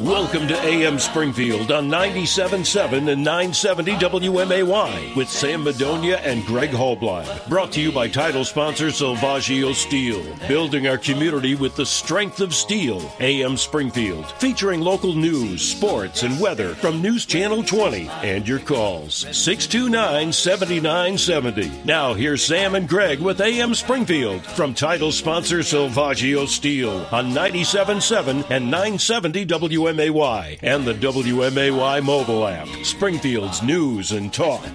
Welcome to AM Springfield on 97.7 and 970 WMAY with Sam Madonia and Greg Hallblad. Brought to you by title sponsor Salvaggio Steel. Building our community with the strength of steel. AM Springfield. Featuring local news, sports, and weather from News Channel 20. And your calls. 629-7970. Now here's Sam and Greg with AM Springfield from title sponsor Salvaggio Steel on 97.7 and 970 WMAY and the WMAY mobile app. Springfield's news and talk.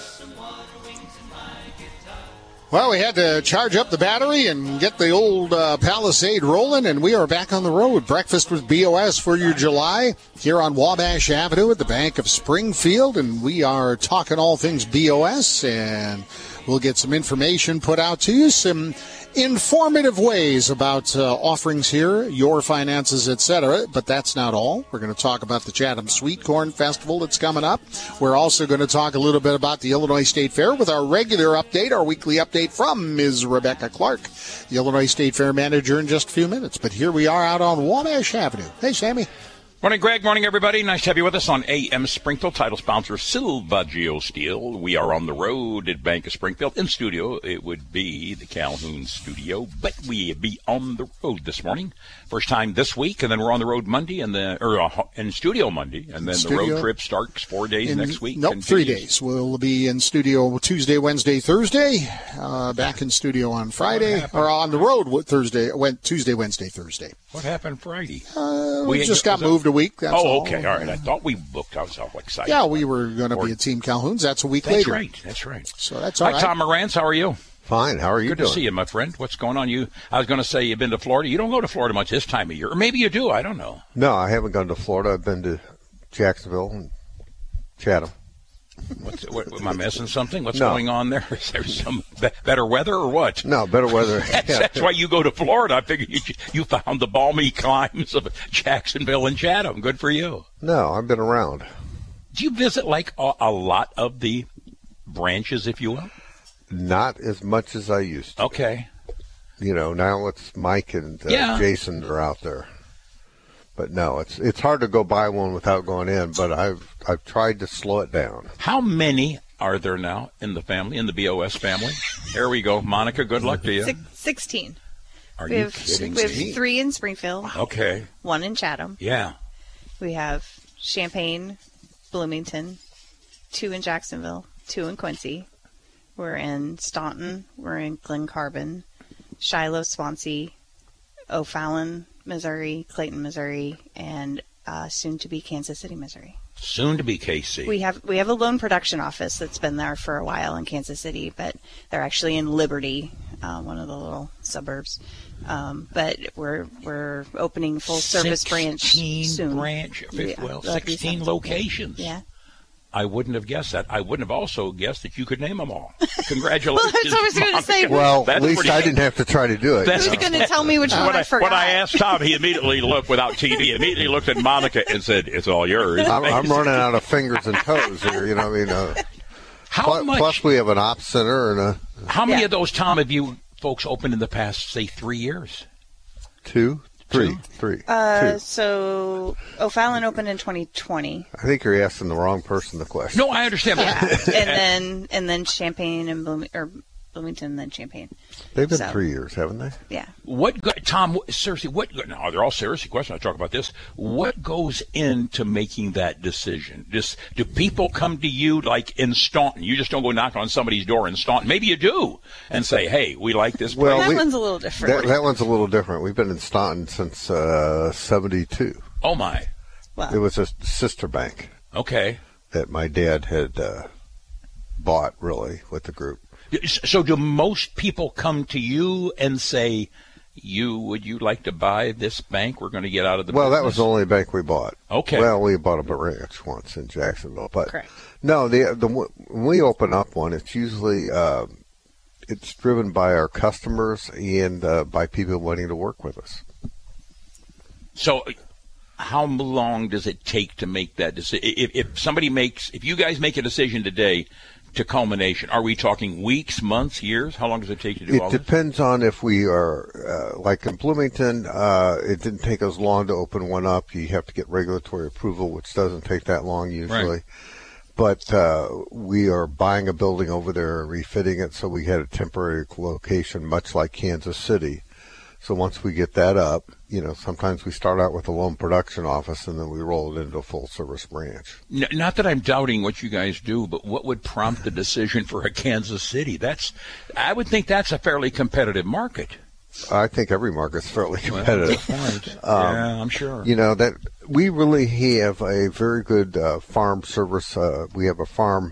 Well, we had to charge up the battery and get the old Palisade rolling, and we are back on the road. Breakfast with BOS for your July here on Wabash Avenue at the Bank of Springfield, and we are talking all things BOS, and we'll get some information put out to you, some informative ways about offerings here, your finances, etc. But that's not all. We're going to talk about the Chatham Sweet Corn Festival that's coming up. We're also going to talk a little bit about the Illinois State Fair with our regular update, our weekly update from Ms. Rebecca Clark, the Illinois State Fair manager, in just a few minutes. But here we are out on Wabash Avenue. Hey, Sammy. Morning, Greg. Morning, everybody. Nice to have you with us on AM Springfield. Title sponsor, Salvaggio Steel. We are on the road at Bank of Springfield. In studio, it would be the Calhoun studio, but we be on the road this morning. First time this week, and then we're on the road Monday, and in studio Monday, and then the road trip starts 4 days next week. Nope, 3 days. We'll be in studio Tuesday, Wednesday, Thursday. Back in studio on Friday, or on the road Tuesday, Wednesday, Thursday. What happened Friday? We just got moved a week. That's all. Okay. All right. I thought we booked ourselves excited. Yeah, we were going to be at Team Calhoun's. That's a week later. That's right. So that's all right. Hi, Tom Morantz. How are you? Fine. How are you doing? Good to see you, my friend. What's going on? I was going to say you've been to Florida. You don't go to Florida much this time of year. Or maybe you do. I don't know. No, I haven't gone to Florida. I've been to Jacksonville and Chatham. Am I missing something? What's going on there? Is there some better weather or what? No, better weather. That's why you go to Florida. I figured you found the balmy climes of Jacksonville and Chatham. Good for you. No, I've been around. Do you visit like a lot of the branches, if you will? Not as much as I used to. Okay. You know, now it's Mike and Jason are out there. But no, it's hard to go by one without going in, but I've tried to slow it down. How many are there now in the family, in the BOS family? There we go. Monica, good luck to you. 16. Are you kidding me? We have 3 in Springfield. Okay. 1 in Chatham. Yeah. We have Champaign, Bloomington, 2 in Jacksonville, 2 in Quincy. We're in Staunton. We're in Glen Carbon, Shiloh, Swansea, O'Fallon, Missouri, Clayton, Missouri, and soon to be Kansas City, Missouri. Soon to be KC. We have a loan production office that's been there for a while in Kansas City, but they're actually in Liberty, one of the little suburbs. But we're opening full service branch soon. 16 locations. Yeah. I wouldn't have guessed that. I wouldn't have also guessed that you could name them all. Congratulations. Well, that's what I was going to say. Well, at least I didn't have to try to do it. Who's going to tell me which one I forgot? When I asked Tom, he immediately looked without TV. He immediately looked at Monica and said, "It's all yours." I'm running out of fingers and toes here. You know, I mean, plus we have an ops center and a. How many of those, Tom, have you folks opened in the past, say, 3 years? 2. 3. 2. So O'Fallon opened in 2020. I think you're asking the wrong person the question. No, I understand. Yeah. and then Champaign and Bloomington, then Champaign. They've been 3 years, haven't they? Yeah. Tom, seriously, now they're all serious questions. I talk about this. What goes into making that decision? Do people come to you like in Staunton? You just don't go knock on somebody's door in Staunton. Maybe you do and say, hey, we like this place. Well, that one's a little different. That one's a little different. We've been in Staunton since 72. Oh, my. Wow. It was a sister bank. Okay. That my dad had bought, really, with the group. So do most people come to you and say, would you like to buy this bank? We're going to get out of the business? That was the only bank we bought. Okay. Well, we bought a ranch once in Jacksonville. But correct. No, when we open up one, it's usually it's driven by our customers and by people wanting to work with us. So how long does it take to make that decision? If you guys make a decision today to culmination? Are we talking weeks, months, years? How long does it take to do all this? It depends on if we are, like in Bloomington, it didn't take us long to open one up. You have to get regulatory approval, which doesn't take that long usually. Right. But we are buying a building over there and refitting it, so we had a temporary location, much like Kansas City. So once we get that up, sometimes we start out with a loan production office and then we roll it into a full-service branch. Not that I'm doubting what you guys do, but what would prompt the decision for a Kansas City? I would think that's a fairly competitive market. I think every market's fairly competitive. Well, that's the point. Yeah, I'm sure. That we really have a very good farm service. We have a farm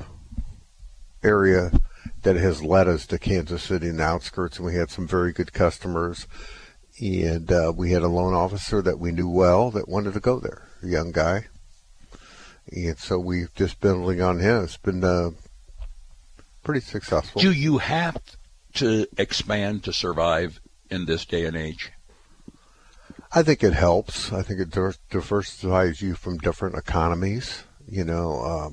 area that has led us to Kansas City in the outskirts, and we had some very good customers. And we had a loan officer that we knew well that wanted to go there, a young guy. And so we've just been building on him. It's been pretty successful. Do you have to expand to survive in this day and age? I think it helps. I think it diversifies you from different economies. I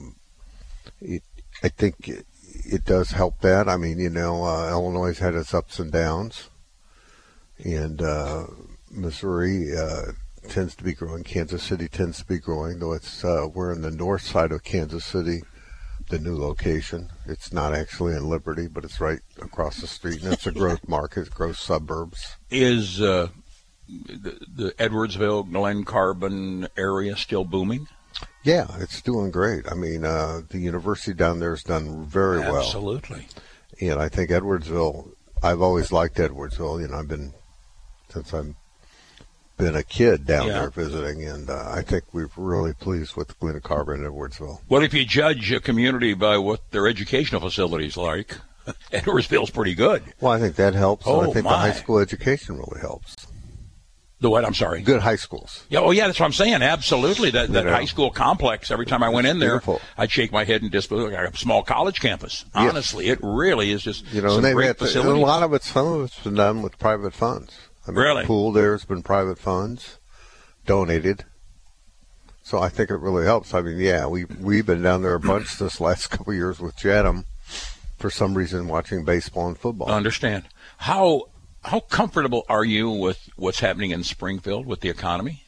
think it does help that. I mean, Illinois had its ups and downs. And Missouri tends to be growing. Kansas City tends to be growing, though we're in the north side of Kansas City, the new location. It's not actually in Liberty, but it's right across the street, and it's a growth market, growth suburbs. Is the Edwardsville, Glen Carbon area still booming? Yeah, it's doing great. I mean, the university down there has done very well. Absolutely. And I think Edwardsville, I've always liked Edwardsville. Since I've been a kid down there visiting, and I think we're really pleased with Glen Carbon and Edwardsville. Well, if you judge a community by what their educational facilities like, Edwardsville's pretty good. Well, I think that helps. I think the high school education really helps. The what? I'm sorry. Good high schools. Yeah. Oh, yeah. That's what I'm saying. Absolutely. That high school complex. Every time I went in there, I'd shake my head and disbelieve. Like a small college campus. Honestly, it really is just some great facilities. Some of it's been done with private funds. I mean, really? The pool there's been private funds donated. So I think it really helps. I mean, we've been down there a bunch this last couple of years with Chatham for some reason watching baseball and football. I understand. How comfortable are you with what's happening in Springfield with the economy?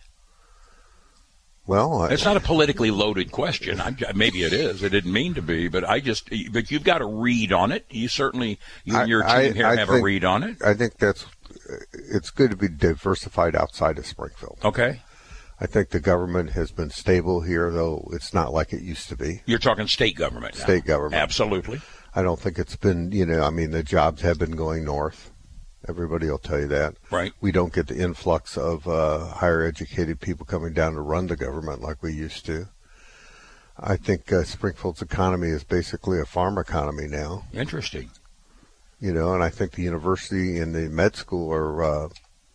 Well, it's not a politically loaded question. Maybe it is. It didn't mean to be, but but you've got a read on it. You certainly, and your team here have a read on it. I think it's good to be diversified outside of Springfield. Okay. I think the government has been stable here, though it's not like it used to be. You're talking state government now. State government. Absolutely. I don't think it's been, the jobs have been going north. Everybody will tell you that. Right. We don't get the influx of higher educated people coming down to run the government like we used to. I think Springfield's economy is basically a farm economy now. Interesting. And I think the university and the med school are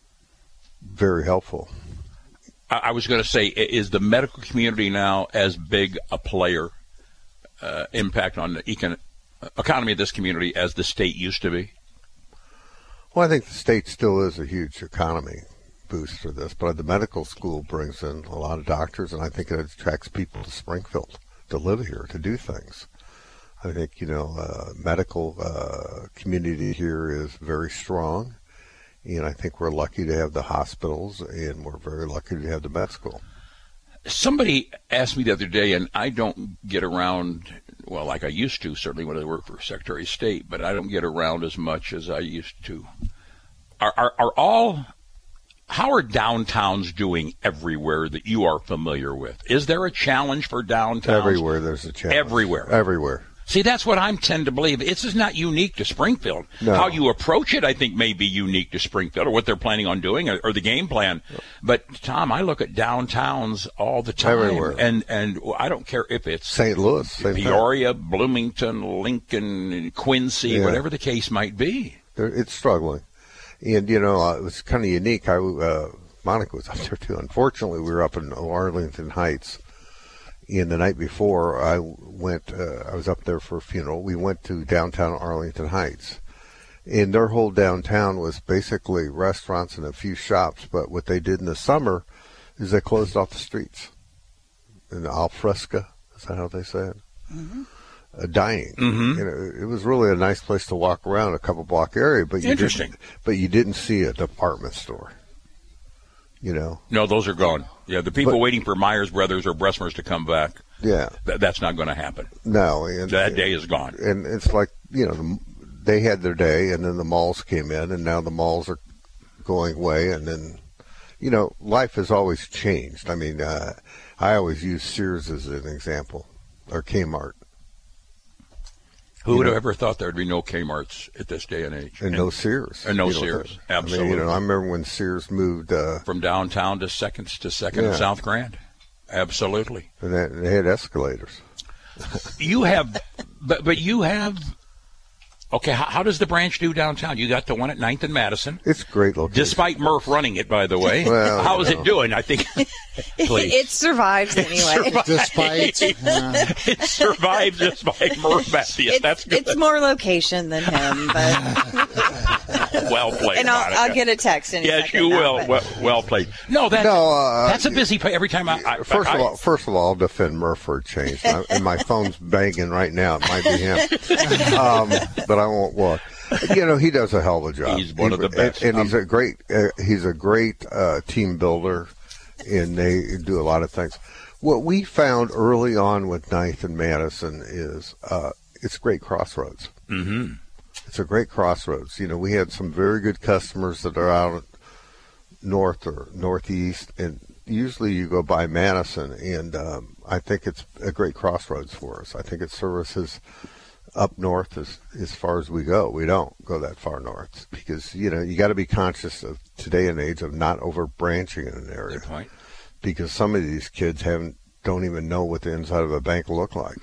very helpful. I was going to say, is the medical community now as big a player, impact on the economy of this community as the state used to be? Well, I think the state still is a huge economy boost for this, but the medical school brings in a lot of doctors, and I think it attracts people to Springfield to live here, to do things. I think, medical community here is very strong, and I think we're lucky to have the hospitals, and we're very lucky to have the med school. Somebody asked me the other day, and I don't get around, well, like I used to, certainly when I worked for Secretary of State, but I don't get around as much as I used to. How are downtowns doing everywhere that you are familiar with? Is there a challenge for downtowns? Everywhere there's a challenge. Everywhere. See, that's what I tend to believe. This is not unique to Springfield. No. How you approach it, I think, may be unique to Springfield, or what they're planning on doing, or the game plan. But, Tom, I look at downtowns all the time. Everywhere. And I don't care if it's St. Louis, Peoria, Bloomington, Lincoln, Quincy, whatever the case might be. It's struggling. And, it was kind of unique. Monica was up there, too. Unfortunately, we were up in Arlington Heights. And the night before, I was up there for a funeral. We went to downtown Arlington Heights. And their whole downtown was basically restaurants and a few shops. But what they did in the summer is they closed off the streets. And al fresco, is that how they say it? Mm-hmm. dying. Mm-hmm. It was really a nice place to walk around, a couple block area, but you didn't see a department store. No, those are gone. Yeah, the people waiting for Myers Brothers or Bressmers to come back. Yeah, that's not going to happen. No, that day is gone. And it's like they had their day, and then the malls came in, and now the malls are going away, and then life has always changed. I mean, I always use Sears as an example, or Kmart. Who would have ever thought there would be no Kmarts at this day and age? And no Sears. And no Sears, absolutely. I remember when Sears moved... from downtown to Second and South Grand. Absolutely. And they had escalators. You have... But you have... Okay, how does the branch do downtown? You got the one at 9th and Madison. It's a great location. Despite Murph running it, by the way. Well, how is it doing? I think. Please. It survives anyway. It survives despite Murph Matthews. That's good. It's more location than him, but. Well played. And I'll get a text in a yes, second. you will. Well played. No, that's a busy play every time First of all, I'll defend Murph for a change. And my phone's banging right now. It might be him. But I won't look. He does a hell of a job. He's one of the best. And he's a great team builder, and they do a lot of things. What we found early on with 9th and Madison is it's great crossroads. Mm-hmm. It's a great crossroads. We had some very good customers that are out north or northeast, and usually you go by Madison, and I think it's a great crossroads for us. I think it services up north as far as we go. We don't go that far north because, you got to be conscious of today and age of not over branching in an area. Good point. Because some of these kids don't even know what the inside of a bank look like.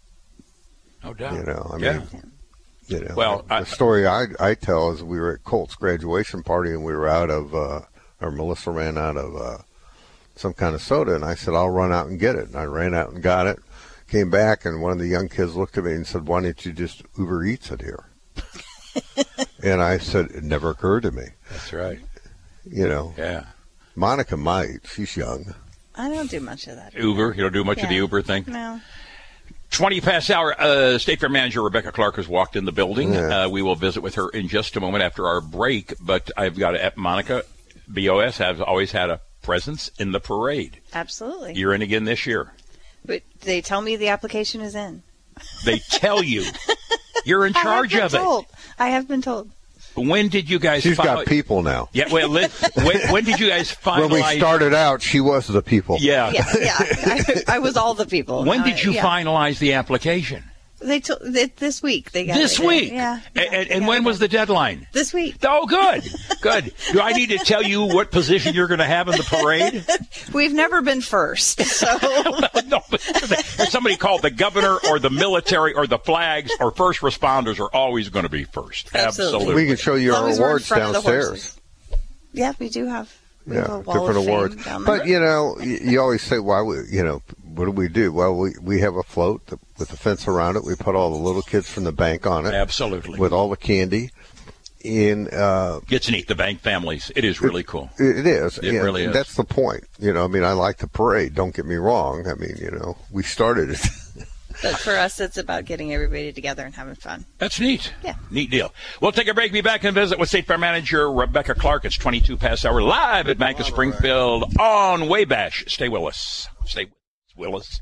No doubt. Well, the story I tell is we were at Colt's graduation party and we were out of, or Melissa ran out of some kind of soda, and I said, I'll run out and get it. And I ran out and got it. Came back, and one of the young kids looked at me and said, why don't you just Uber Eats it here? And I said, it never occurred to me. That's right. Yeah. Monica might. She's young. I don't do much of that. Uber? You don't do much of the Uber thing? No. 20 past hour. State Fair Manager Rebecca Clark has walked in the building. Yeah. We will visit with her in just a moment after our break. But I've got to, Monica, BOS has always had a presence in the parade. Absolutely. You're in again this year. But they tell me the application is in. They tell you. You're in charge of it. I have been told. When did you guys She's got people now. Yeah, well, when did you guys finalize? When we started out, she was the people. Yeah. I was all the people. When did you finalize the application? They this week. They got this it. week. Yeah. And when was the deadline? This week. Oh, good. Do I need to tell you what position you're going to have in the parade? We've never been first. So no, but somebody called the governor or the military or the flags or first responders are always going to be first. Absolutely. We can show you our awards downstairs. Yeah, we do have. We have a wall different of fame awards. down there. But you always say, why? What do we do? Well, we have a float with a fence around it. We put all the little kids from the bank on it. Absolutely. With all the candy. It's neat, the bank families. It is really cool. It is. It really is. That's the point. I like the parade. Don't get me wrong. We started it. But for us, it's about getting everybody together and having fun. That's neat. Yeah. Neat deal. We'll take a break, be back and visit with State Fair Manager Rebecca Clark. It's 22 past hour live at Bank of Springfield on Wabash. Stay with us. Stay with us.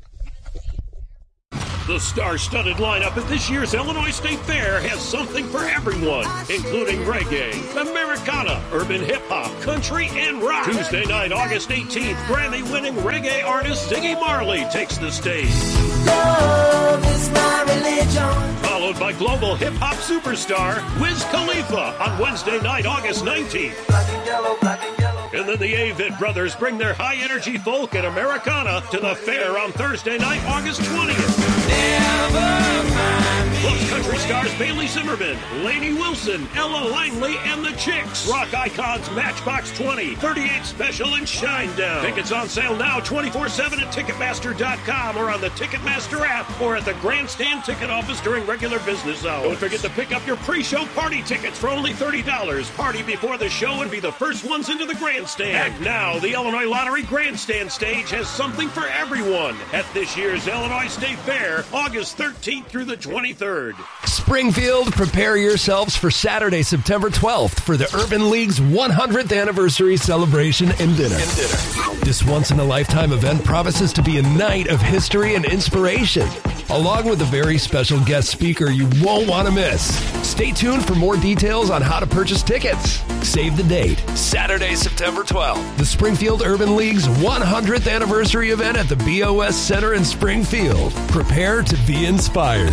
The star-studded lineup at this year's Illinois State Fair has something for everyone, including reggae, Americana, urban hip-hop, country, and rock. Tuesday night, August 18th, Grammy-winning reggae artist Ziggy Marley takes the stage. Love is my religion. Followed by global hip-hop superstar Wiz Khalifa on Wednesday night, August 19th. Black and yellow, black and yellow. And then the Avid Brothers bring their high-energy folk and Americana to the fair on Thursday night, August 20th. Never find me Plus country stars Bailey Zimmerman, Lainey Wilson, Ella Langley, and the Chicks. Rock icons Matchbox 20, 38 Special, and Shinedown. Tickets on sale now 24/7 at Ticketmaster.com or on the Ticketmaster app or at the Grandstand ticket office during regular business hours. Don't forget to pick up your pre-show party tickets for only $30. Party before the show and be the first ones into the Grandstand. And now the Illinois Lottery Grandstand stage has something for everyone at this year's Illinois State Fair, August 13th through the 23rd. Springfield, prepare yourselves for Saturday, September 12th for the Urban League's 100th anniversary celebration and dinner. This once-in-a-lifetime event promises to be a night of history and inspiration, along with a very special guest speaker you won't want to miss. Stay tuned for more details on how to purchase tickets. Save the date, Saturday, September 12th, the Springfield Urban League's 100th anniversary event at the BOS Center in Springfield. Prepare to be inspired.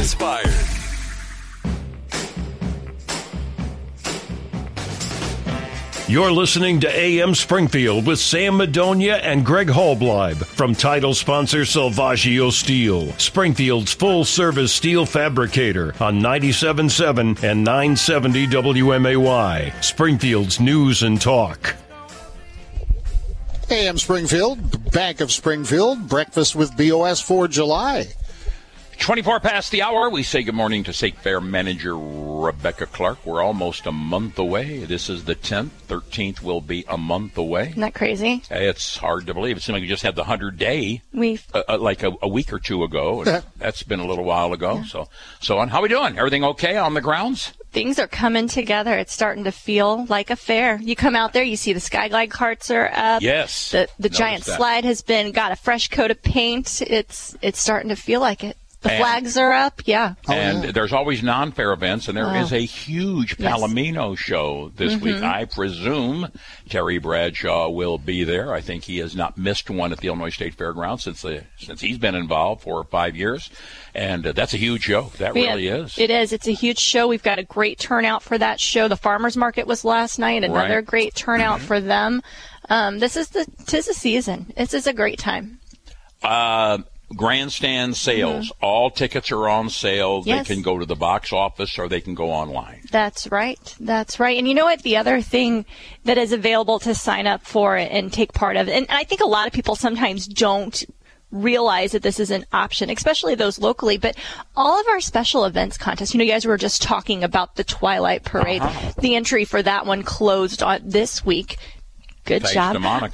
You're listening to AM Springfield with Sam Madonia and Greg Hallbleib from title sponsor Salvaggio Steel, Springfield's full-service steel fabricator on 97.7 and 970 WMAY, Springfield's News and Talk. AM Springfield, Bank of Springfield, breakfast with BOS for July. 24 past the hour. We say good morning to State Fair manager Rebecca Clark. We're almost a month away. This is the 10th. 13th will be a month away. Isn't that crazy? It's hard to believe. It seems like we just had the 100-day like a week or two ago. And that's been a little while ago. Yeah. So on. How we doing? Everything okay on the grounds? Things are coming together. It's starting to feel like a fair. You come out there, you see the Skyglide carts are up. Yes. The giant slide has got a fresh coat of paint. It's starting to feel like it. The flags are up, yeah. There's always non-fair events, and there is a huge Palomino show this week. I presume Terry Bradshaw will be there. I think he has not missed one at the Illinois State Fairgrounds since he's been involved for 5 years. And that's a huge show. That really is. It is. It's a huge show. We've got a great turnout for that show. The Farmers Market was last night. Another great turnout for them. Tis the season. This is a great time. Grandstand sales. All tickets are on sale. Yes. They can go to the box office or they can go online. That's right. And you know what? The other thing that is available to sign up for and take part of, and I think a lot of people sometimes don't realize that this is an option, especially those locally, but all of our special events contests, you guys were just talking about the Twilight Parade. The entry for that one closed on this week. Good Thanks job. To Monica.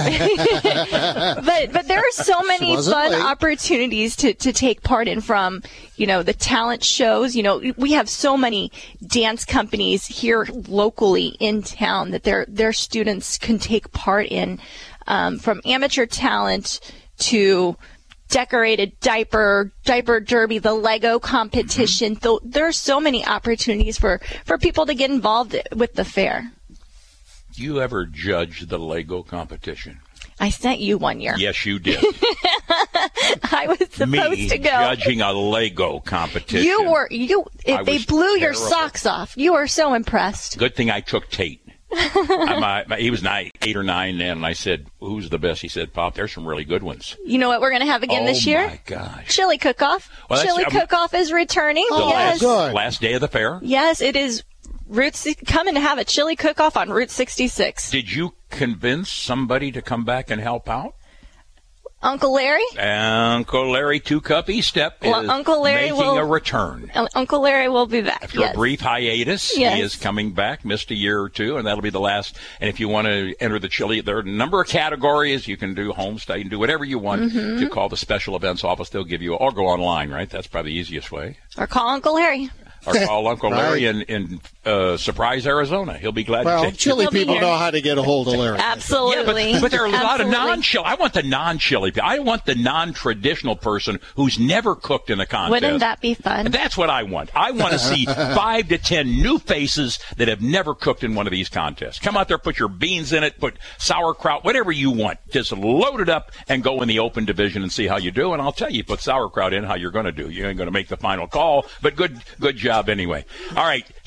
But there are so many fun opportunities to take part in, from, the talent shows. We have so many dance companies here locally in town that their students can take part in, from amateur talent to decorated diaper derby, the Lego competition. There are so many opportunities for people to get involved with the fair. Do you ever judge the Lego competition? I sent you one year. Yes, you did. I was supposed to go. Judging a Lego competition. They blew your socks off. You were so impressed. Good thing I took Tate. He was 8 or 9 then, and I said, "Who's the best?" He said, "Pop, there's some really good ones." You know what we're going to have again this year? Oh, my gosh. Chili Cook-Off. Well, Chili Cook-Off is returning. Yes. Last day of the fair? Yes, it is. Coming to have a chili cook-off on Route 66. Did you convince somebody to come back and help out? Uncle Larry? Uncle Larry, 2-Cup E-Step is making a return. Uncle Larry will be back, After a brief hiatus, he is coming back, missed a year or two, and that'll be the last. And if you want to enter the chili, there are a number of categories. You can do homestay, you can do whatever you want to call the special events office. They'll give you, or go online, right? That's probably the easiest way. Or call Uncle Larry. Or call Uncle Larry in Surprise, Arizona. He'll be glad to take chili people know how to get a hold of Larry. Absolutely. Yeah, but there are a lot of non-chili. I want the non-chili. I want the non-traditional person who's never cooked in a contest. Wouldn't that be fun? That's what I want. I want to see 5 to 10 new faces that have never cooked in one of these contests. Come out there, put your beans in it, put sauerkraut, whatever you want. Just load it up and go in the open division and see how you do. And I'll tell you, put sauerkraut in, how you're going to do. You ain't going to make the final call, but good job anyway. All right,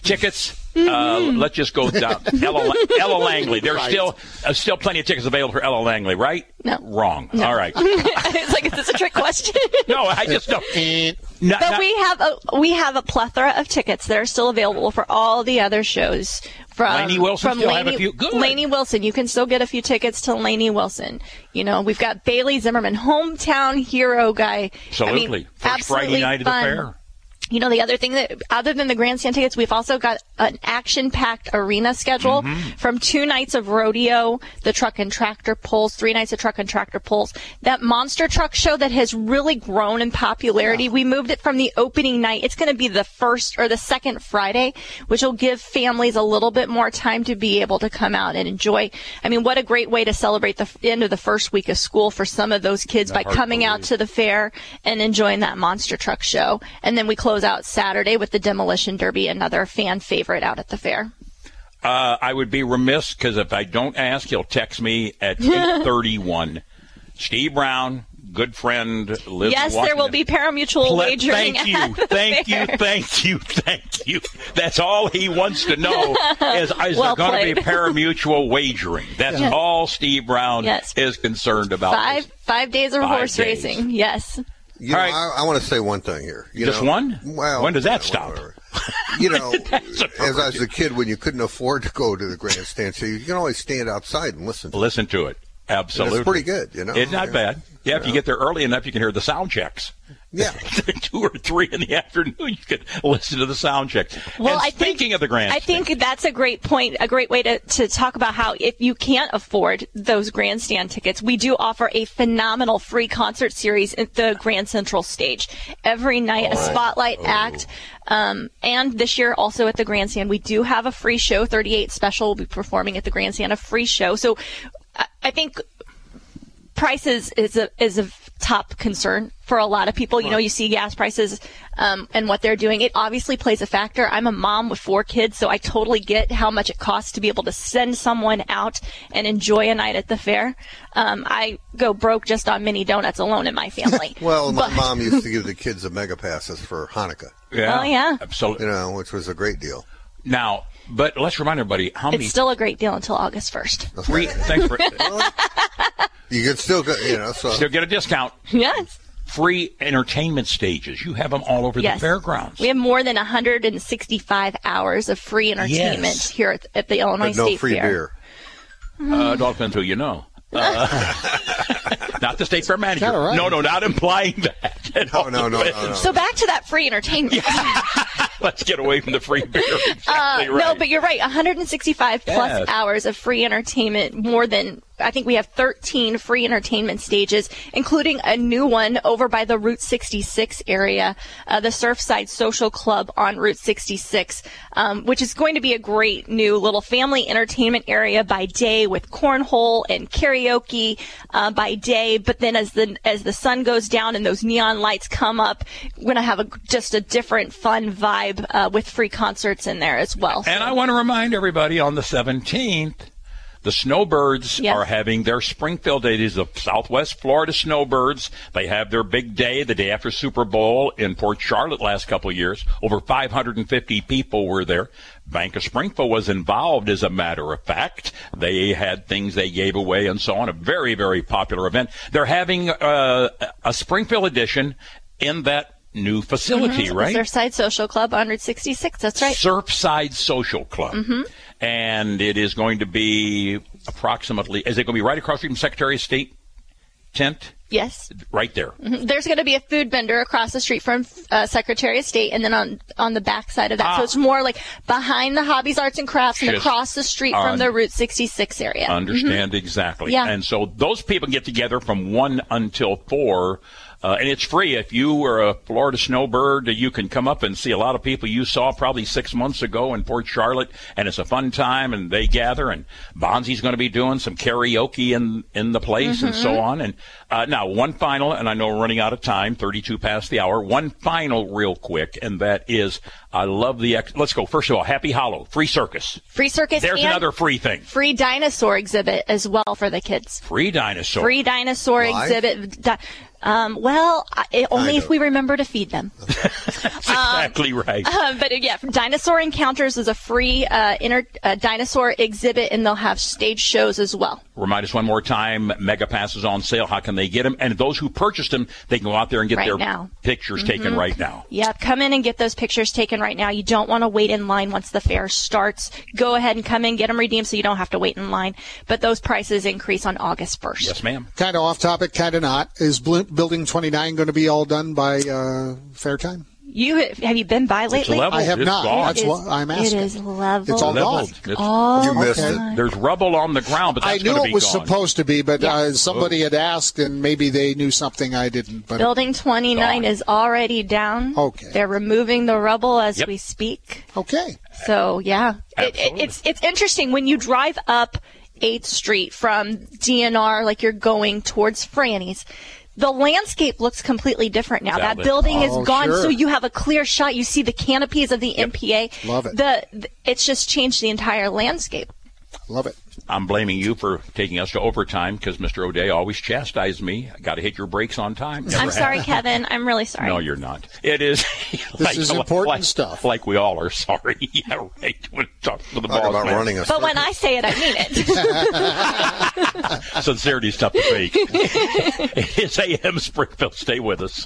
Tickets, let's just go down. Ella Langley. There's still plenty of tickets available for Ella Langley, right? No. Wrong. No. All right. It's like, is this a trick question? No, I just don't. But we have a plethora of tickets that are still available for all the other shows. Lainey Wilson still have a few. Good. Lainey Wilson, you can still get a few tickets to Lainey Wilson. You know, we've got Bailey Zimmerman, hometown hero guy. Absolutely. I mean, First Friday night at the fair. You know, the other thing that, other than the grandstand tickets, we've also got an action-packed arena schedule from 2 nights of rodeo, the truck and tractor pulls, 3 nights of truck and tractor pulls. That monster truck show that has really grown in popularity, we moved it from the opening night. It's going to be the first or the second Friday, which will give families a little bit more time to be able to come out and enjoy. I mean, what a great way to celebrate the end of the first week of school for some of those kids by coming out to the fair and enjoying that monster truck show. And then we close out Saturday with the Demolition Derby, another fan favorite out at the fair. I would be remiss because if I don't ask, he'll text me at 8:31. Steve Brown, good friend, lives in Yes, Washington. there will be parimutuel wagering. Thank you. That's all he wants to know is Well there going to played. be parimutual wagering? That's all Steve Brown is concerned about. Five days of horse racing. Yes. You know, I want to say one thing here. Just one? Well, when does that stop? You know, as I was a kid, when you couldn't afford to go to the grandstand, so you can always stand outside and listen to it. Absolutely. And it's pretty good, you know. It's not bad. Yeah, if you get there early enough, you can hear the sound checks. Yeah. 2 or 3 in the afternoon, you can listen to the sound checks. Well, and speaking of the grandstand. I think that's a great point, a great way to talk about how if you can't afford those grandstand tickets, we do offer a phenomenal free concert series at the Grand Central Stage. Every night, a spotlight act. And this year also at the grandstand, we do have a free show. 38 Special will be performing at the grandstand, a free show. So I think prices is a top concern for a lot of people. You know, you see gas prices and what they're doing. It obviously plays a factor. I'm a mom with 4 kids, so I totally get how much it costs to be able to send someone out and enjoy a night at the fair. I go broke just on mini donuts alone in my family. Well, my mom used to give the kids the mega passes for Hanukkah. Yeah. Oh, yeah. Absolutely. You know, which was a great deal. Now, but let's remind everybody how many. It's still a great deal until August 1st. Thanks for. You can still go, you know, still get a discount. Yes. Free entertainment stages. You have them all over the fairgrounds. We have more than 165 hours of free entertainment here at the Illinois but no State free Fair. beer. It all depends who you know. Not the state fair manager. Right. No, not implying that. No. So back to that free entertainment. Let's get away from the free beer. Exactly right. No, but you're right. 165 plus hours of free entertainment, more than, I think we have 13 free entertainment stages, including a new one over by the Route 66 area, the Surfside Social Club on Route 66, which is going to be a great new little family entertainment area by day with cornhole and karaoke by day. But then as the sun goes down and those neon lights come up, we're going to have just a different fun vibe with free concerts in there as well. And I want to remind everybody on the 17th, the Snowbirds are having their Springfield Day. These are the Southwest Florida Snowbirds. They have their big day, the day after Super Bowl in Port Charlotte last couple of years. Over 550 people were there. Bank of Springfield was involved, as a matter of fact. They had things they gave away and so on. A very, very popular event. They're having a Springfield edition in that new facility, right? Surfside Social Club on Route 66. That's right. Surfside Social Club. And it is going to be approximately, is it going to be right across from Secretary of State tent? Yes. Right there. There's going to be a food vendor across the street from Secretary of State, and then on the back side of that. So it's more like behind the Hobbies, Arts, and Crafts and across the street from the Route 66 area. Understand exactly. Yeah. And so those people get together from 1 until 4. And it's free. If you were a Florida snowbird, you can come up and see a lot of people you saw probably 6 months ago in Port Charlotte, and it's a fun time, and they gather, and Bonzi's going to be doing some karaoke in the place and so on. And now, one final, and I know we're running out of time, 32 past the hour, one final real quick, and that is, I love let's go. First of all, Happy Hollow, free circus. Free circus. There's another free thing. Free dinosaur exhibit as well for the kids. Free dinosaur. Free dinosaur exhibit. Only if we remember to feed them. That's exactly right. Dinosaur Encounters is a free dinosaur exhibit, and they'll have stage shows as well. Remind us one more time, Mega Pass is on sale. How can they get them? And those who purchased them, they can go out there and get their pictures taken right now. Yeah, come in and get those pictures taken right now. You don't want to wait in line once the fair starts. Go ahead and come in, get them redeemed so you don't have to wait in line. But those prices increase on August 1st. Yes, ma'am. Kind of off topic, kind of not. Is Building 29 going to be all done by fair time? Have you been by lately? I have It's not. gone. That's what I'm asking. It is leveled. It's all gone. You missed it. There's rubble on the ground, but I that's knew going to it be was gone. supposed to be, but somebody had asked, and maybe they knew something I didn't. But Building 29 is already down. Okay. They're removing the rubble as we speak. Okay. So, yeah. Absolutely. It's interesting. When you drive up 8th Street from DNR, like you're going towards Franny's, the landscape looks completely different now. Exactly. That building is gone, sure. so you have a clear shot. You see the canopies of the MPA. Love it. It's just changed the entire landscape. Love it. I'm blaming you for taking us to overtime because Mr. O'Day always chastised me. Got to hit your brakes on time. I'm sorry, Kevin. I'm really sorry. No, you're not. It is. This is important stuff. Like we all are sorry. Yeah, right. When talk to the Talk boss about man. running a But when I say it, I mean it. Sincerity is tough to fake. It's AM Springfield. Stay with us.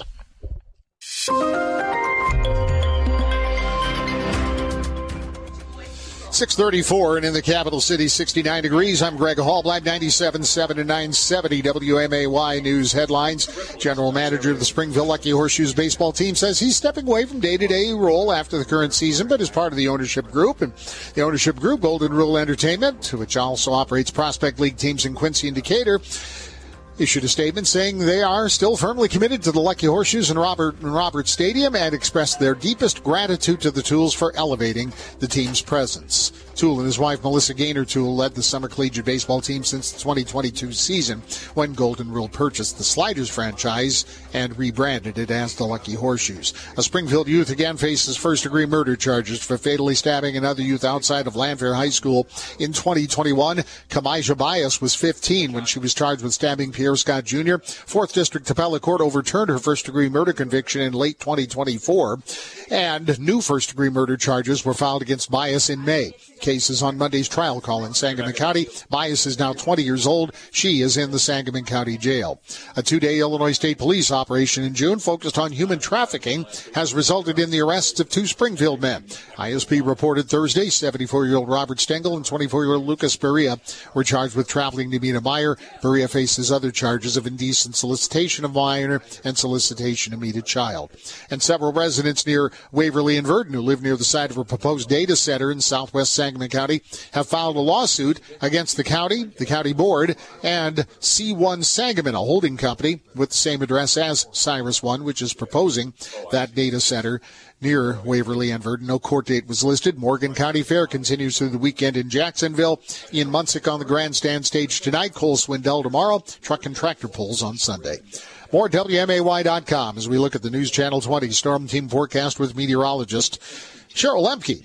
6:34 and in the capital city, 69 degrees. I'm Greg Hallblad, 97.7 and 970 WMAY News headlines. General manager of the Springville Lucky Horseshoes baseball team says he's stepping away from day-to-day role after the current season, but is part of the ownership group. And the ownership group, Golden Rule Entertainment, which also operates Prospect League teams in Quincy and Decatur, issued a statement saying they are still firmly committed to the Lucky Horseshoes and Roberts Stadium and expressed their deepest gratitude to the Tools for elevating the team's presence. Toole and his wife, Melissa Gaynor Toole, led the summer collegiate baseball team since the 2022 season when Golden Rule purchased the Sliders franchise and rebranded it as the Lucky Horseshoes. A Springfield youth again faces first-degree murder charges for fatally stabbing another youth outside of Lanfair High School in 2021. Kamijah Bias was 15 when she was charged with stabbing Pierre Scott Jr. 4th District Appellate Court overturned her first-degree murder conviction in late 2024, and new first-degree murder charges were filed against Bias in May. Cases on Monday's trial call in Sangamon County. Bias is now 20 years old. She is in the Sangamon County Jail. A 2-day Illinois State Police operation in June focused on human trafficking has resulted in the arrests of 2 Springfield men. ISP reported Thursday 74-year-old Robert Stengel and 24-year-old Lucas Berea were charged with traveling to meet a minor. Berea faces other charges of indecent solicitation of minor and solicitation to meet a child. And several residents near Waverly and Verdon who live near the site of a proposed data center in southwest Sangamon County have filed a lawsuit against the county board, and C1 Sangamon, a holding company with the same address as Cyrus One, which is proposing that data center near Waverly and Verdon. No court date was listed. Morgan County Fair continues through the weekend in Jacksonville. Ian Munsick on the grandstand stage tonight. Cole Swindell tomorrow. Truck and tractor pulls on Sunday. More at WMAY.com as we look at the News Channel 20 Storm Team forecast with meteorologist Cheryl Lemke.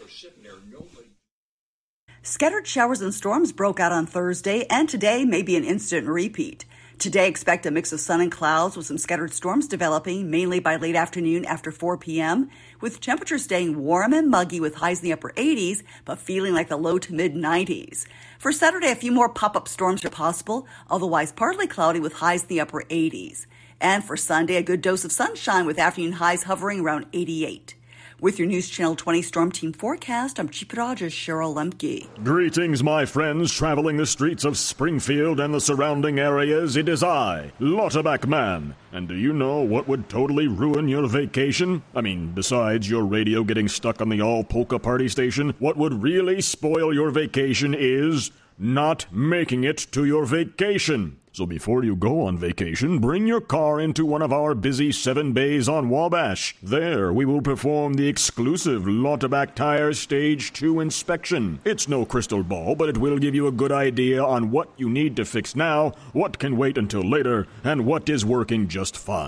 Scattered showers and storms broke out on Thursday, and today may be an instant repeat. Today, expect a mix of sun and clouds with some scattered storms developing, mainly by late afternoon after 4 p.m., with temperatures staying warm and muggy with highs in the upper 80s, but feeling like the low to mid-90s. For Saturday, a few more pop-up storms are possible, otherwise partly cloudy with highs in the upper 80s. And for Sunday, a good dose of sunshine with afternoon highs hovering around 88. With your News Channel 20 Storm Team forecast, I'm Chief Meteorologist Cheryl Lemke. Greetings, my friends, traveling the streets of Springfield and the surrounding areas. It is I, Lauterbach Man. And do you know what would totally ruin your vacation? I mean, besides your radio getting stuck on the all-polka party station, what would really spoil your vacation is not making it to your vacation. So before you go on vacation, bring your car into one of our busy 7 bays on Wabash. There, we will perform the exclusive Lauterbach Tire Stage 2 inspection. It's no crystal ball, but it will give you a good idea on what you need to fix now, what can wait until later, and what is working just fine.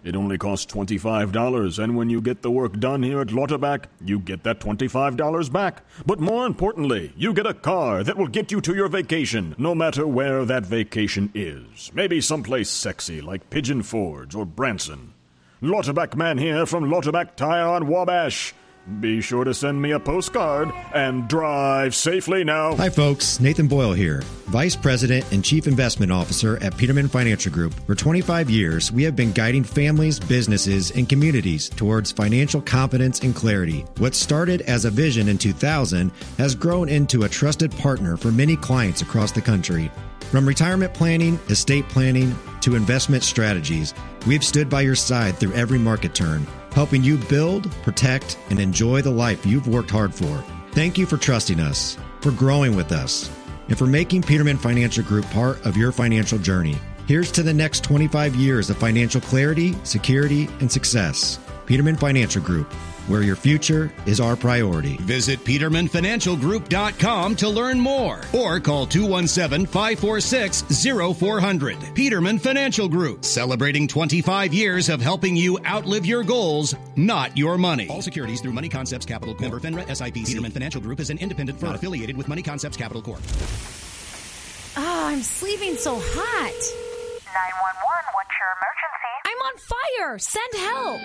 It only costs $25, and when you get the work done here at Lauterbach, you get that $25 back. But more importantly, you get a car that will get you to your vacation, no matter where that vacation is. Maybe someplace sexy like Pigeon Forge or Branson. Lauterbach Man here from Lauterbach Tire on Wabash. Be sure to send me a postcard and drive safely now. Hi, folks. Nathan Boyle here, Vice President and Chief Investment Officer at Peterman Financial Group. For 25 years, we have been guiding families, businesses, and communities towards financial confidence and clarity. What started as a vision in 2000 has grown into a trusted partner for many clients across the country. From retirement planning, estate planning, to investment strategies, we've stood by your side through every market turn, helping you build, protect, and enjoy the life you've worked hard for. Thank you for trusting us, for growing with us, and for making Peterman Financial Group part of your financial journey. Here's to the next 25 years of financial clarity, security, and success. Peterman Financial Group, where your future is our priority. Visit PetermanFinancialGroup.com to learn more or call 217-546-0400. Peterman Financial Group, celebrating 25 years of helping you outlive your goals, not your money. All securities through Money Concepts Capital Corp. Member FINRA SIPC. Peterman Financial Group is an independent firm affiliated with Money Concepts Capital Corp. Oh, I'm sleeping so hot. 911, what's your emergency? I'm on fire. Send help.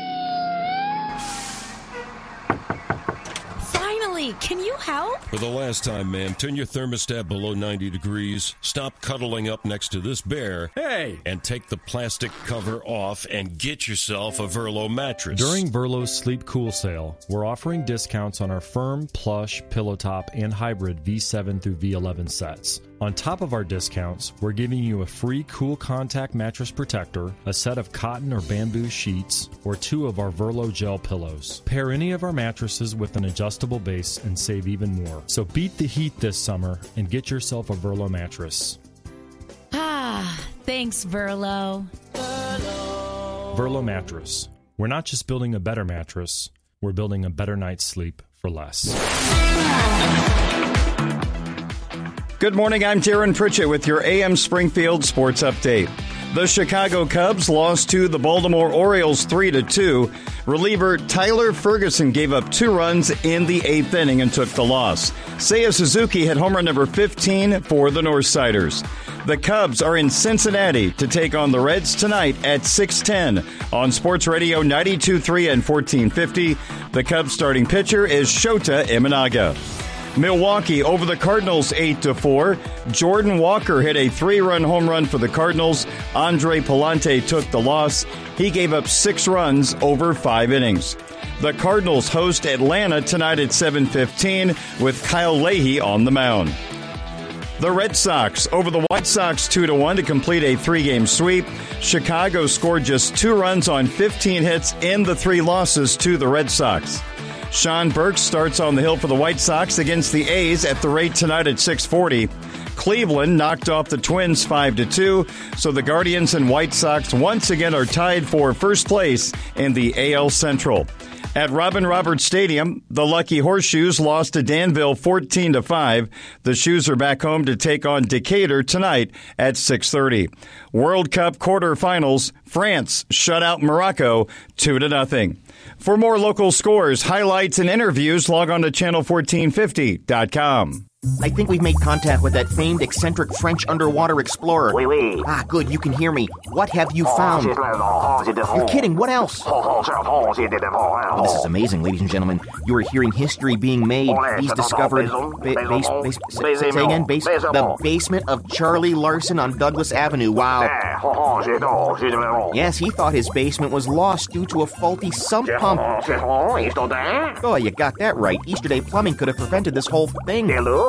Finally, can you help? For the last time, man, turn your thermostat below 90 degrees, stop cuddling up next to this bear, and take the plastic cover off and get yourself a Verlo mattress. During Verlo's Sleep Cool sale, we're offering discounts on our firm, plush, pillow top, and hybrid V7 through V11 sets. On top of our discounts, we're giving you a free Cool Contact mattress protector, a set of cotton or bamboo sheets, or 2 of our Verlo gel pillows. Pair any of our mattresses with an adjustable base and save even more. So beat the heat this summer and get yourself a Verlo mattress. Ah, thanks, Verlo. Verlo mattress. We're not just building a better mattress, we're building a better night's sleep for less. Good morning, I'm Darren Pritchett with your AM Springfield Sports Update. The Chicago Cubs lost to the Baltimore Orioles 3-2. Reliever Tyler Ferguson gave up 2 runs in the 8th inning and took the loss. Seiya Suzuki hit home run number 15 for the Northsiders. The Cubs are in Cincinnati to take on the Reds tonight at 6:10 on Sports Radio 92.3 and 1450. The Cubs starting pitcher is Shota Imanaga. Milwaukee over the Cardinals 8-4. Jordan Walker hit a 3-run home run for the Cardinals. Andre Palante took the loss. He gave up 6 runs over 5 innings. The Cardinals host Atlanta tonight at 7:15 with Kyle Leahy on the mound. The Red Sox over the White Sox 2-1 to complete a 3-game sweep. Chicago scored just 2 runs on 15 hits in the 3 losses to the Red Sox. Sean Burke starts on the hill for the White Sox against the A's at the rate tonight at 6:40. Cleveland knocked off the Twins 5-2, so the Guardians and White Sox once again are tied for first place in the AL Central. At Robin Roberts Stadium, the Lucky Horseshoes lost to Danville 14-5. The Shoes are back home to take on Decatur tonight at 6:30. World Cup quarterfinals, France shut out Morocco 2-0. For more local scores, highlights, and interviews, log on to channel1450.com. I think we've made contact with that famed eccentric French underwater explorer. Oui, oui. Ah, good, you can hear me. What have you found? You're kidding, what else? Oh, this is amazing, ladies and gentlemen. You are hearing history being made. He's discovered... Say again, the basement of Charlie Larson on Douglas Avenue. Wow. Yes, he thought his basement was lost due to a faulty sump pump. Oh, you got that right. Easterday Plumbing could have prevented this whole thing.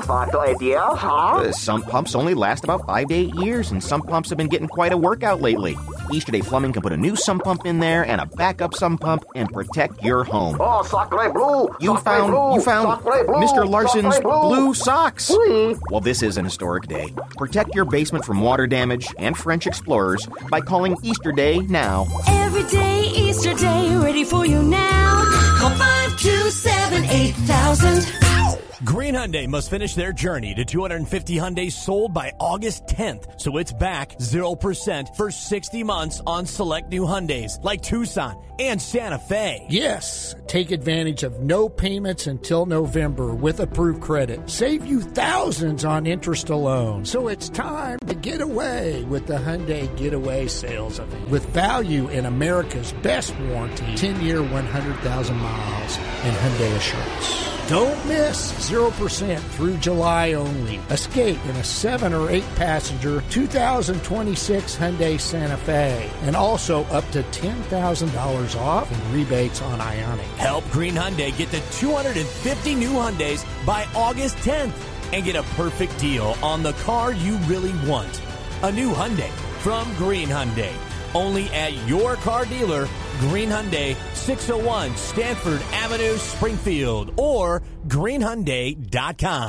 Sump pumps only last about 5 to 8 years, and sump pumps have been getting quite a workout lately. Easterday Plumbing can put a new sump pump in there and a backup sump pump and protect your home. Oh, sacré blue! You found Mr. Larson's blue socks. Well, this is an historic day. Protect your basement from water damage and French explorers by calling Easterday now. Every day, Easter Day, ready for you now. Call 527-8000. Green Hyundai must finish their journey to 250 Hyundais sold by August 10th, so it's back 0% for 60 months on select new Hyundais like Tucson and Santa Fe. Yes, take advantage of no payments until November with approved credit. Save you thousands on interest alone. So it's time to get away with the Hyundai Getaway Sales Event. With value in America's best warranty, 10-year, 100,000 miles, and Hyundai Assurance. Don't miss 0% through July only. Escape in a 7 or 8 passenger 2026 Hyundai Santa Fe, and also up to $10,000 off in rebates on Ioniq. Help Green Hyundai get to 250 new Hyundais by August 10th and get a perfect deal on the car you really want. A new Hyundai from Green Hyundai. Only at your car dealer, Green Hyundai, 601 Stanford Avenue, Springfield, or greenhyundai.com.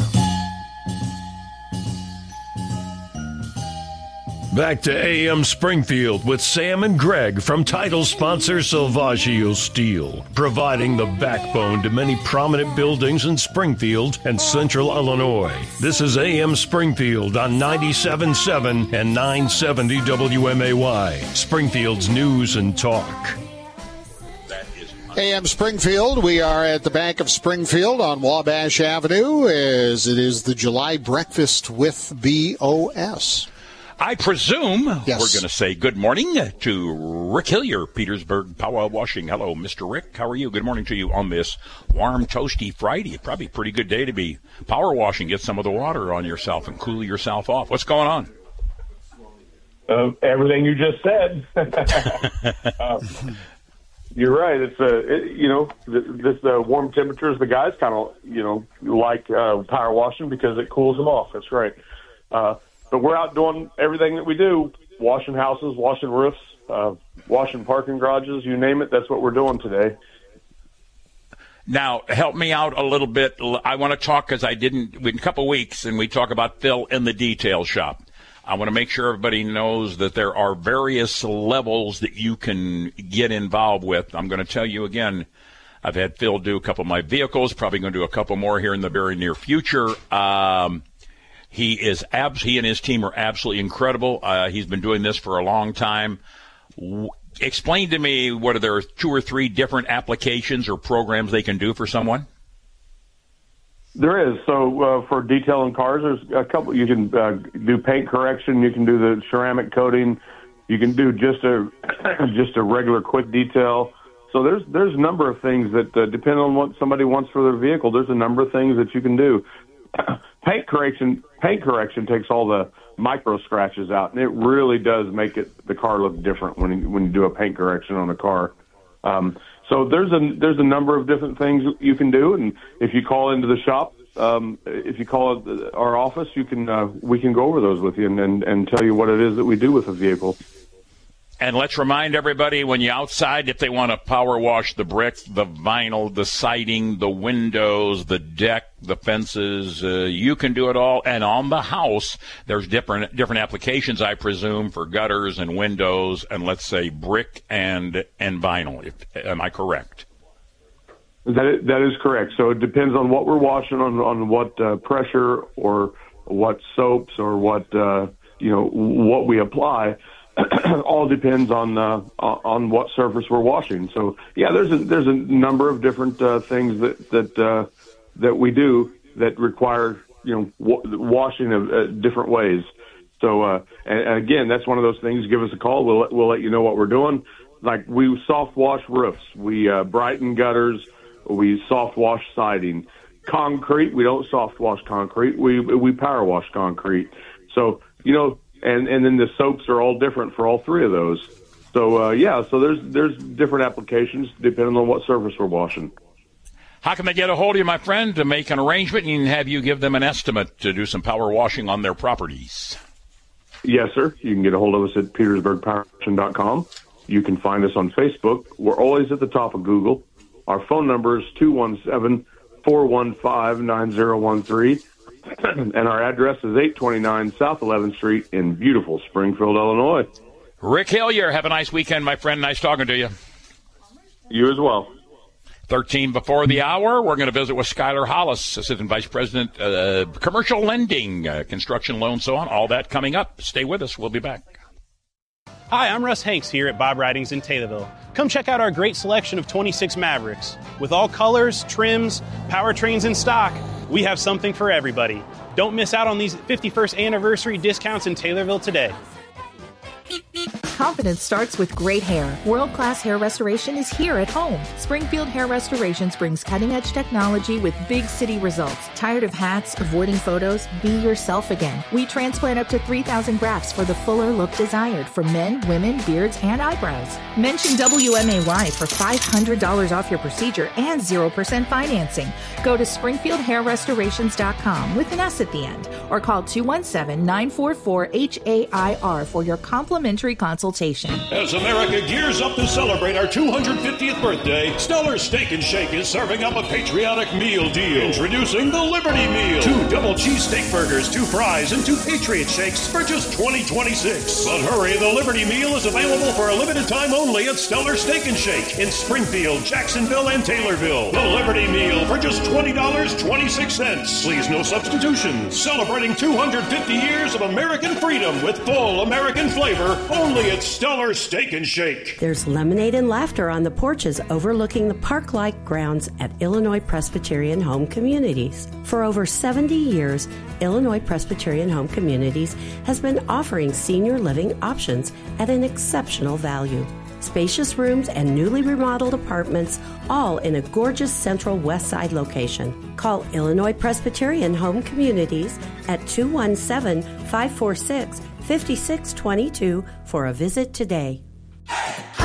Back to AM Springfield with Sam and Greg from title sponsor Salvaggio Steel, providing the backbone to many prominent buildings in Springfield and Central Illinois. This is AM Springfield on 97.7 and 970 WMAY, Springfield's news and talk. AM Springfield, we are at the Bank of Springfield on Wabash Avenue as it is the July breakfast with BOS. I presume yes. We're going to say good morning to Rick Hillier, Petersburg Power Washing. Hello, Mr. Rick. How are you? Good morning to you on this warm, toasty Friday. Probably a pretty good day to be power washing. Get some of the water on yourself and cool yourself off. What's going on? Everything you just said. You're right. It's this warm temperatures. The guys kind of like power washing because it cools them off. That's right. But we're out doing everything that we do: washing houses, washing roofs, washing parking garages. You name it. That's what we're doing today. Now, help me out a little bit. I want to talk because in a couple of weeks, and we talk about Phil in the detail shop. I want to make sure everybody knows that there are various levels that you can get involved with. I'm going to tell you again, I've had Phil do a couple of my vehicles, probably going to do a couple more here in the very near future. He and his team are absolutely incredible. He's been doing this for a long time. Explain to me, what are there 2 or 3 different applications or programs they can do for someone? There is. So for detailing cars, there's a couple. You can do paint correction. You can do the ceramic coating. You can do just a regular quick detail. So there's a number of things that depend on what somebody wants for their vehicle. There's a number of things that you can do. Paint correction takes all the micro scratches out, and it really does make the car look different when you do a paint correction on a car. So there's a number of different things you can do, and if you call into the shop, if you call our office, we can go over those with you and tell you what it is that we do with a vehicle. And let's remind everybody, when you're outside, if they want to power wash the brick, the vinyl, the siding, the windows, the deck, the fences, you can do it all. And on the house, there's different applications, I presume, for gutters and windows, and let's say brick and vinyl. Am I correct? That is correct. So it depends on what we're washing, on what pressure or what soaps or what we apply. All depends on what surface we're washing. So yeah, there's a number of different things that we do that require washing of different ways. So and again, that's one of those things. Give us a call. We'll let you know what we're doing. Like, we soft wash roofs, we brighten gutters, we soft wash siding. Concrete, we don't soft wash concrete. We power wash concrete. So And then the soaps are all different for all 3 of those. So so there's different applications depending on what surface we're washing. How can they get a hold of you, my friend, to make an arrangement and have you give them an estimate to do some power washing on their properties? Yes, sir. You can get a hold of us at petersburgpowerwashing.com. You can find us on Facebook. We're always at the top of Google. Our phone number is 217-415-9013. And our address is 829 South 11th Street in beautiful Springfield, Illinois. Rick Hillier, have a nice weekend, my friend. Nice talking to you. You as well. 13 before the hour, we're going to visit with Skylar Hollis, Assistant Vice President, Commercial Lending, Construction Loans, so on. All that coming up. Stay with us. We'll be back. Hi, I'm Russ Hanks here at Bob Ridings in Taylorville. Come check out our great selection of 26 Mavericks. With all colors, trims, powertrains in stock, we have something for everybody. Don't miss out on these 51st anniversary discounts in Taylorville today. Confidence starts with great hair. World-class hair restoration is here at home. Springfield Hair Restorations brings cutting-edge technology with big city results. Tired of hats, avoiding photos? Be yourself again. We transplant up to 3,000 grafts for the fuller look desired for men, women, beards, and eyebrows. Mention WMAY for $500 off your procedure and 0% financing. Go to SpringfieldHairRestorations.com with an S at the end, or call 217-944-HAIR for your complimentary consultation. As America gears up to celebrate our 250th birthday, Stellar Steak and Shake is serving up a patriotic meal deal. Introducing the Liberty Meal. 2 double cheese steak burgers, 2 fries, and 2 Patriot Shakes for just $20.26. But hurry, the Liberty Meal is available for a limited time only at Stellar Steak and Shake in Springfield, Jacksonville, and Taylorville. The Liberty Meal for just $20.26. Please, no substitutions. Celebrating 250 years of American freedom with full American flavor, only at Stellar Steak and Shake. There's lemonade and laughter on the porches overlooking the park-like grounds at Illinois Presbyterian Home Communities. For over 70 years, Illinois Presbyterian Home Communities has been offering senior living options at an exceptional value. Spacious rooms and newly remodeled apartments, all in a gorgeous central west side location. Call Illinois Presbyterian Home Communities at 217-546-5622 for a visit today.